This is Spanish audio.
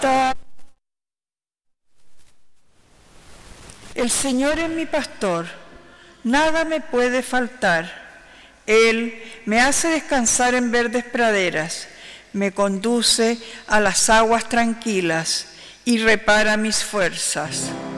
El Señor es mi pastor, nada me puede faltar. Él me hace descansar en verdes praderas, me conduce a las aguas tranquilas y repara mis fuerzas.